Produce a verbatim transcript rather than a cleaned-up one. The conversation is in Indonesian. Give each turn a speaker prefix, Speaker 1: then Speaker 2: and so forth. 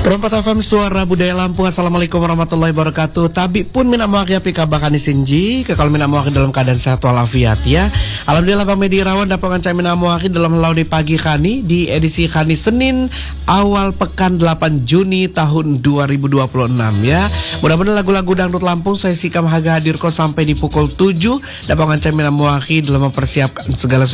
Speaker 1: Perempat F M Suara Budaya Lampung. Assalamualaikum warahmatullahi wabarakatuh. Tabi pun mina mewakili pika bakani sinji kekal mina mewakili dalam keadaan sehat walafiat ya. Alhamdulillah Bang Medi Irawan dapat ngancam mina mewakili dalam laudi pagi kani di edisi kani Senin awal pekan delapan Juni tahun dua ribu dua puluh enam ya. Mudah-mudahan lagu-lagu dangdut Lampung saya sikam haga hadir kok sampai di pukul tujuh dapat ngancam mina mewakili dalam mempersiapkan segala